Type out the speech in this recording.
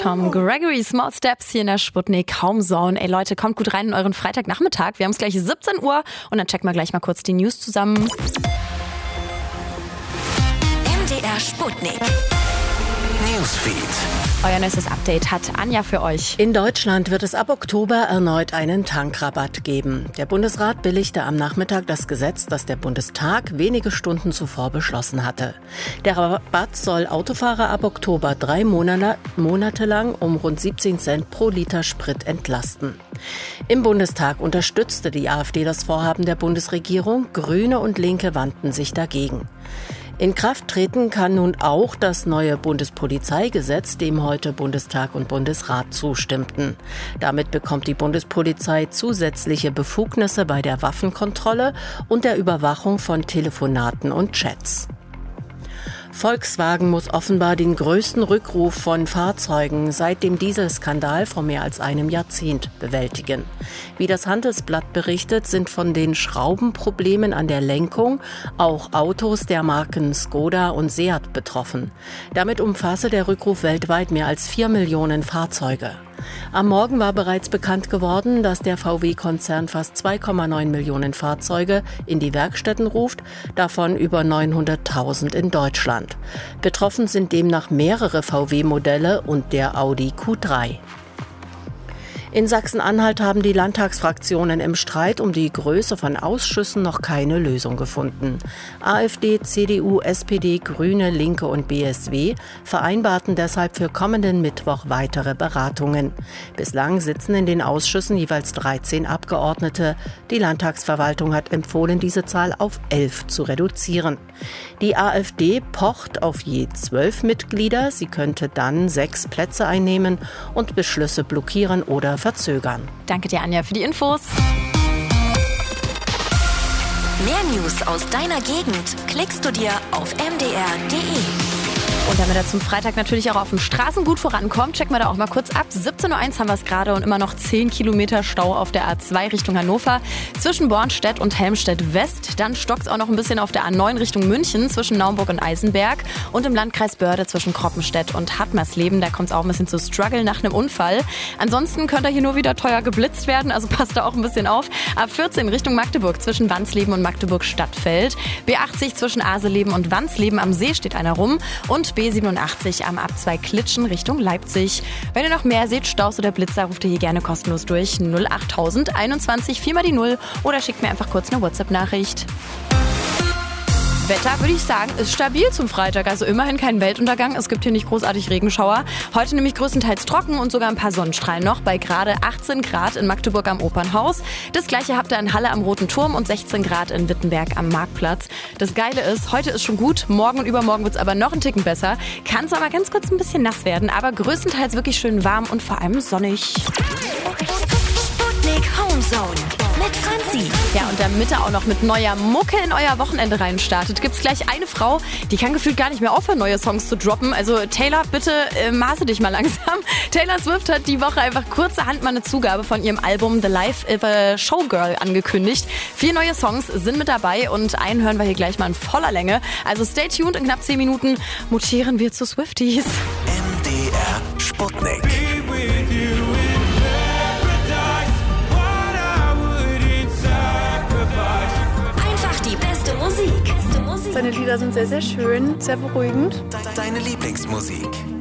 Tom Gregory, Small Steps hier in der Sputnik Home Zone. Ey Leute, kommt gut rein in euren Freitagnachmittag. Wir haben es gleich 17 Uhr und dann checken wir gleich mal kurz die News zusammen. MDR Sputnik Newsfeed. Euer neuestes Update hat Anja für euch. In Deutschland wird es ab Oktober erneut einen Tankrabatt geben. Der Bundesrat billigte am Nachmittag das Gesetz, das der Bundestag wenige Stunden zuvor beschlossen hatte. Der Rabatt soll Autofahrer ab Oktober 3 Monate lang um rund 17 Cent pro Liter Sprit entlasten. Im Bundestag unterstützte die AfD das Vorhaben der Bundesregierung. Grüne und Linke wandten sich dagegen. In Kraft treten kann nun auch das neue Bundespolizeigesetz, dem heute Bundestag und Bundesrat zustimmten. Damit bekommt die Bundespolizei zusätzliche Befugnisse bei der Waffenkontrolle und der Überwachung von Telefonaten und Chats. Volkswagen muss offenbar den größten Rückruf von Fahrzeugen seit dem Dieselskandal vor mehr als einem Jahrzehnt bewältigen. Wie das Handelsblatt berichtet, sind von den Schraubenproblemen an der Lenkung auch Autos der Marken Skoda und Seat betroffen. Damit umfasse der Rückruf weltweit mehr als 4 Millionen Fahrzeuge. Am Morgen war bereits bekannt geworden, dass der VW-Konzern fast 2,9 Millionen Fahrzeuge in die Werkstätten ruft, davon über 900.000 in Deutschland. Betroffen sind demnach mehrere VW-Modelle und der Audi Q3. In Sachsen-Anhalt haben die Landtagsfraktionen im Streit um die Größe von Ausschüssen noch keine Lösung gefunden. AfD, CDU, SPD, Grüne, Linke und BSW vereinbarten deshalb für kommenden Mittwoch weitere Beratungen. Bislang sitzen in den Ausschüssen jeweils 13 Abgeordnete. Die Landtagsverwaltung hat empfohlen, diese Zahl auf 11 zu reduzieren. Die AfD pocht auf je 12 Mitglieder. Sie könnte dann 6 Plätze einnehmen und Beschlüsse blockieren oder verzögern. Danke dir, Anja, für die Infos. Mehr News aus deiner Gegend klickst du dir auf mdr.de. Und damit er zum Freitag natürlich auch auf dem Straßen gut vorankommt, checken wir da auch mal kurz ab. 17.01 Uhr haben wir es gerade und immer noch 10 Kilometer Stau auf der A2 Richtung Hannover zwischen Bornstedt und Helmstedt West. Dann stockt es auch noch ein bisschen auf der A9 Richtung München zwischen Naumburg und Eisenberg und im Landkreis Börde zwischen Kroppenstedt und Hattmersleben. Da kommt es auch ein bisschen zu Struggle nach einem Unfall. Ansonsten könnte hier nur wieder teuer geblitzt werden, also passt da auch ein bisschen auf. A14 Richtung Magdeburg zwischen Wansleben und Magdeburg-Stadtfeld. B80 zwischen Aseleben und Wansleben am See steht einer rum und B87 am A2 Klitschen Richtung Leipzig. Wenn ihr noch mehr seht, Staus oder Blitzer, ruft ihr hier gerne kostenlos durch 08000 21 4 mal die 0 oder schickt mir einfach kurz eine WhatsApp-Nachricht. Wetter, würde ich sagen, ist stabil zum Freitag. Also immerhin kein Weltuntergang. Es gibt hier nicht großartig Regenschauer. Heute nämlich größtenteils trocken und sogar ein paar Sonnenstrahlen noch bei gerade 18 Grad in Magdeburg am Opernhaus. Das gleiche habt ihr in Halle am Roten Turm und 16 Grad in Wittenberg am Marktplatz. Das Geile ist, heute ist schon gut. Morgen und übermorgen wird es aber noch einen Ticken besser. Kann es aber ganz kurz ein bisschen nass werden. Aber größtenteils wirklich schön warm und vor allem sonnig. Sputnik Home Zone mit Franzi. Ja, und damit er auch noch mit neuer Mucke in euer Wochenende reinstartet, gibt's gleich eine Frau, die kann gefühlt gar nicht mehr aufhören, neue Songs zu droppen. Also Taylor, bitte maße dich mal langsam. Taylor Swift hat die Woche einfach kurzerhand mal eine Zugabe von ihrem Album The Life of a Showgirl angekündigt. 4 neue Songs sind mit dabei und einen hören wir hier gleich mal in voller Länge. Also stay tuned, in knapp 10 Minuten mutieren wir zu Swifties. MDR Sputnik. Seine Lieder sind sehr, sehr schön, sehr beruhigend. Deine Lieblingsmusik.